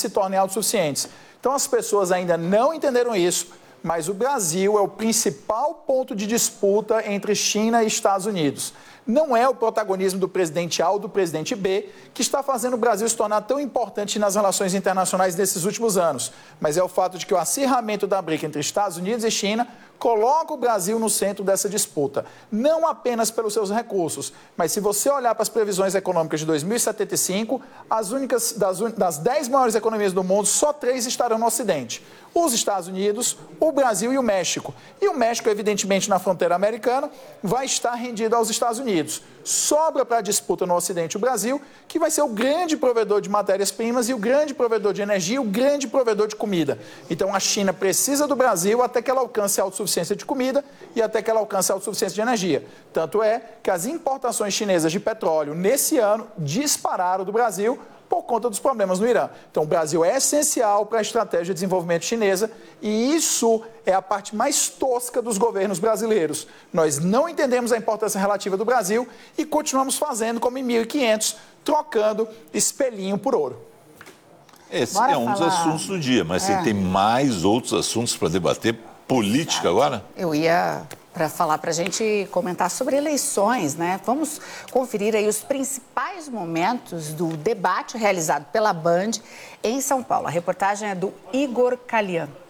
se tornem autossuficientes. Então, as pessoas ainda não entenderam isso, mas o Brasil é o principal ponto de disputa entre China e Estados Unidos. Não é o protagonismo do presidente A ou do presidente B que está fazendo o Brasil se tornar tão importante nas relações internacionais nesses últimos anos, mas é o fato de que o acirramento da briga entre Estados Unidos e China coloca o Brasil no centro dessa disputa, não apenas pelos seus recursos, mas se você olhar para as previsões econômicas de 2075, das 10 maiores economias do mundo, só 3 estarão no Ocidente. Os Estados Unidos, o Brasil e o México. E o México, evidentemente, na fronteira americana, vai estar rendido aos Estados Unidos. Sobra para a disputa no Ocidente o Brasil, que vai ser o grande provedor de matérias-primas e o grande provedor de energia e o grande provedor de comida. Então, a China precisa do Brasil até que ela alcance a autossuficiência de comida e até que ela alcance a autossuficiência de energia. Tanto é que as importações chinesas de petróleo, nesse ano, dispararam do Brasil por conta dos problemas no Irã. Então, o Brasil é essencial para a estratégia de desenvolvimento chinesa e isso é a parte mais tosca dos governos brasileiros. Nós não entendemos a importância relativa do Brasil e continuamos fazendo como em 1500, trocando espelhinho por ouro. Esse é um dos assuntos do dia, mas você tem mais outros assuntos para debater? Política agora? Eu ia para falar para a gente comentar sobre eleições, né? Vamos conferir aí os principais momentos do debate realizado pela Band em São Paulo. A reportagem é do Igor Calian.